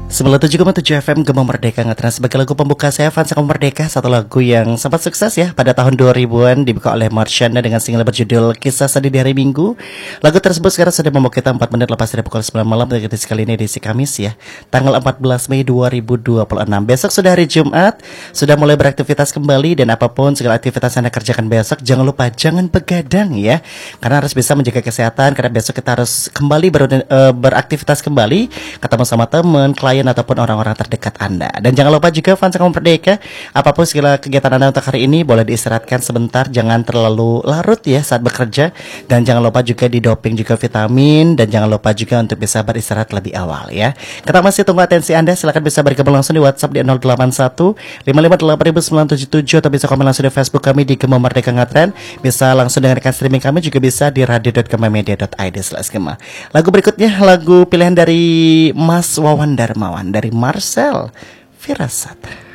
97,7 FM Gema Merdeka ngetren sebagai lagu pembuka saya Fans Gema Merdeka. Satu lagu yang sempat sukses ya pada tahun 2000-an, dibuka oleh Marshanda dengan single berjudul Kisah Sedih di Hari Minggu. Lagu tersebut sekarang sudah membawa kita 4 menit lepas dari pukul 9 malam. Dan kali ini edisi Kamis ya, tanggal 14 Mei 2026. Besok sudah hari Jumat, sudah mulai beraktivitas kembali. Dan apapun segala aktivitas yang Anda kerjakan besok, jangan lupa jangan begadang ya, karena harus bisa menjaga kesehatan. Karena besok kita harus kembali beraktivitas kembali, ketemu sama teman, klien ataupun orang-orang terdekat Anda. Dan jangan lupa juga Fans Gema Merdeka, apapun segala kegiatan Anda untuk hari ini boleh diistirahatkan sebentar, jangan terlalu larut ya saat bekerja. Dan jangan lupa juga didoping juga vitamin, dan jangan lupa juga untuk bisa beristirahat lebih awal ya. Kita masih tunggu atensi Anda, silakan bisa bergabung langsung di WhatsApp di 081 558 atau bisa komen langsung di Facebook kami di Gema Merdeka Ngetren. Bisa langsung dengarkan streaming kami juga bisa di radio.gemamedia.id/gema. Lagu berikutnya lagu pilihan dari Mas Wawan Darmawan dari Marcel Firasat.